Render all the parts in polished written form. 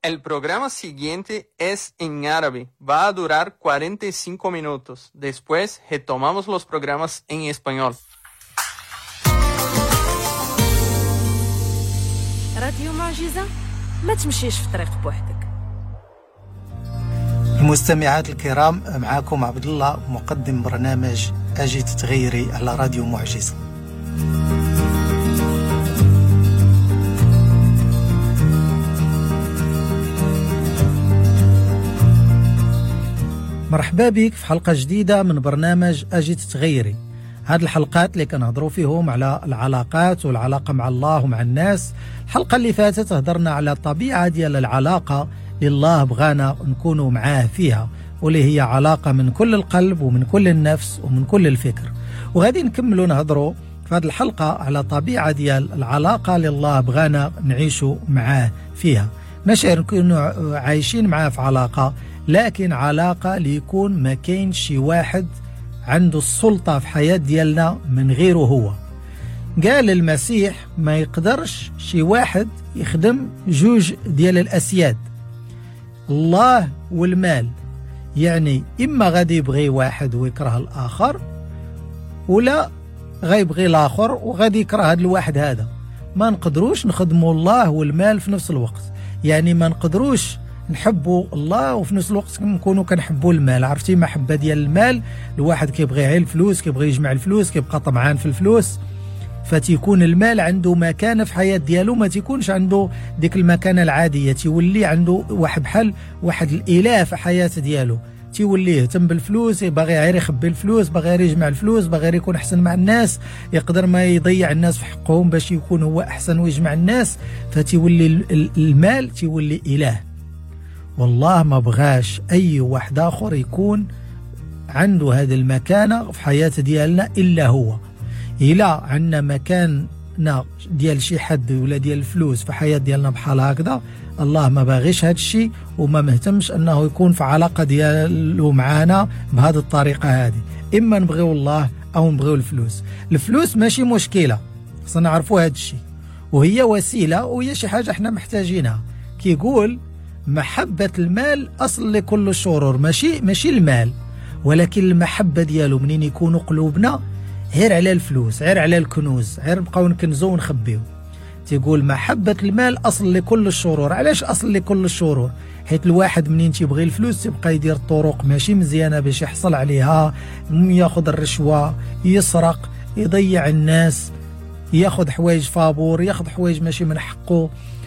El programa siguiente es en árabe. Va a durar 45 minutos. Después retomamos los programas en español. راديو معجزة ما تمشيش في طريق بوحدك. المستمعات الكرام، معكم عبد الله مقدم برنامج أجي تتغيري على راديو معجزة. مرحبا بك في حلقة جديدة من برنامج أجي تتغيري. هذه الحلقات اللي كنهضروا فيهم على العلاقات والعلاقة مع الله ومع الناس. الحلقة اللي فاتت هضرنا على الطبيعة ديال العلاقة اللي الله بغانا نكونوا معاه فيها، واللي هي علاقة من كل القلب ومن كل النفس ومن كل الفكر. وغادي نكملوا نهضروا في هذه الحلقة على طبيعة ديال العلاقة اللي الله بغانا نعيشوا معاه فيها. ماشي نكونوا عايشين معاه في علاقة، لكن علاقة اللي يكون ما كاين شي واحد عنده السلطة في حياة ديالنا من غيره هو. قال المسيح ما يقدرش شي واحد يخدم جوج ديال الأسياد، الله والمال. يعني إما غادي يبغي واحد ويكره الآخر، ولا غيبغي الآخر وغادي يكره هذا الواحد هذا. ما نقدروش نخدموا الله والمال في نفس الوقت. يعني ما نقدروش نحبوا الله وفي نفس الوقت نكونوا كنحبوا المال. عرفتي محبة ديال المال، الواحد كيبغي غير الفلوس، كيبغي يجمع الفلوس، كيبقى طمعان في الفلوس، فتيكون المال عنده مكانة في حياة ديالو، ما تيكونش عنده ديك المكانة العادية، تيولي عنده بحال واحد الإله في حياة ديالو، تيولي يهتم بالفلوس، باغي غير يخبي الفلوس، باغي غير يجمع الفلوس، باغي غير يكون أحسن مع الناس، يقدر ما يضيع الناس في حقهم باش يكون هو أحسن ويجمع الناس، فتيولي المال تيولي إله. والله ما بغاش أي واحد آخر يكون عنده هذه المكانة في حياة ديالنا إلا هو. إلا عندنا مكاننا ديال شي حد ولا ديال الفلوس في حياة ديالنا بحال هكذا، الله ما باغيش هذا الشيء وما مهتمش أنه يكون في علاقة ديالو معانا بهذه الطريقة هذه. إما نبغيو الله أو نبغيو الفلوس. الفلوس ماشي مشكلة، خصنا نعرفوا هذا الشيء، وهي وسيلة وهي شي حاجة احنا محتاجينها. كيقول محبة المال أصل لكل الشرور. ماشي المال، ولكن المحبة ديالو منين يكونوا قلوبنا غير على الفلوس، غير على الكنوز، غير نبقاو نكنزو ونخبيو. تيقول محبة المال أصل لكل الشرور. علاش أصل لكل الشرور؟ حيت الواحد منين تيبغي الفلوس تيبقى يدير طرق ماشي مزيانة باش يحصل عليها، ياخذ الرشوة، يسرق، يضيع الناس، ياخذ حوايج فابور، ياخذ حوايج ماشي من حقه.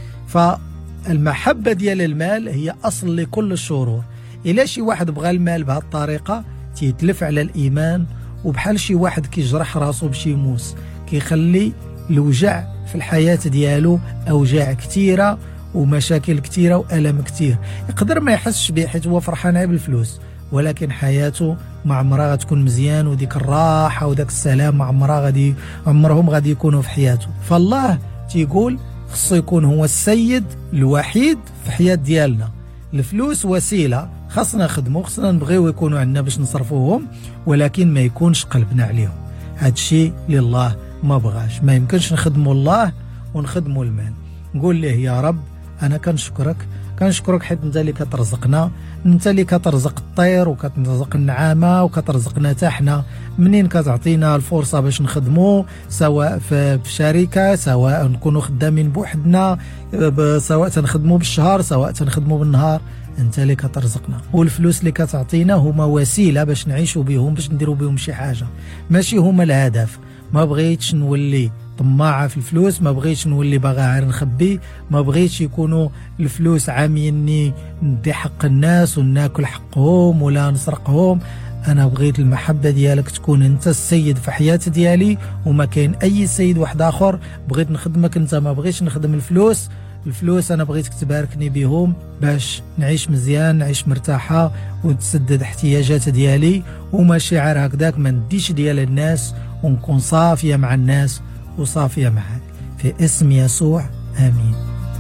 المحبة ديال المال هي أصل لكل الشرور. إلا شي واحد بغى المال بهذه الطريقة تيتلف على الإيمان، وبحال شي واحد كيجرح راسو بشي موس، كيخلي الوجع في الحياة ديالو أوجاع كتيرة ومشاكل كتيرة وألم كتير. يقدر ما يحسش به حيت هو فرحان بالفلوس، ولكن حياته ما عمرها غتكون مزيان، وديك الراحة وداك السلام عمرهم غادي يكونوا في حياته. فالله تيقول خصو يكون هو السيد الوحيد في حياة ديالنا. الفلوس وسيلة، خصنا نخدمو، خصنا نبغيو يكونوا عندنا باش نصرفوهم، ولكن ما يكونش قلبنا عليهم. هذا الشيء اللي الله ما بغاش. ما يمكنش نخدموا الله ونخدموا المال. نقول له يا رب أنا كنشكرك حيت أنت اللي كترزقنا، أنت اللي كترزق الطير وكترزق النعامة وكترزقنا حتى حنا. منين كتعطينا الفرصة باش نخدموا، سواء في شركة، سواء نكونوا خدامين بوحدنا، سواء تنخدموا بالشهر، سواء تنخدموا بالنهار، أنت اللي كترزقنا. والفلوس اللي كتعطينا هما وسيلة باش نعيشوا بهم، باش نديروا بهم شي حاجة، ماشي هما الهدف. ما بغيتش نولي طماعة في الفلوس، ما بغيتش نولي باغا غير نخبي، ما بغيتش يكونوا الفلوس عاميني ندي حق الناس وناكل حقهم ولا نسرقهم. أنا بغيت المحبة ديالك تكون أنت السيد في حياة ديالي، وما كاين أي سيد واحد آخر. بغيت نخدمك أنت، ما بغيتش نخدم الفلوس أنا بغيتك تباركني بهم باش نعيش مزيان، نعيش مرتاحة وتسدد احتياجات ديالي، ومشاعر هكذاك ما نديش ديال الناس، ونكون صافية مع الناس وصافية معك. في اسم يسوع آمين.